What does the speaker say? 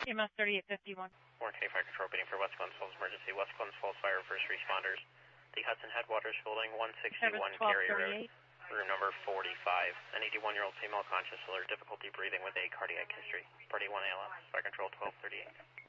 EMS 3851. Warren County Fire Control bidding for West Glens Falls emergency. West Glens Falls Fire first responders. The Hudson Headwaters Building, 161 Cary Road, room number 45. An 81-year-old female conscious, alert, difficulty breathing with a cardiac history. Party 1 ALS, Fire Control 1238.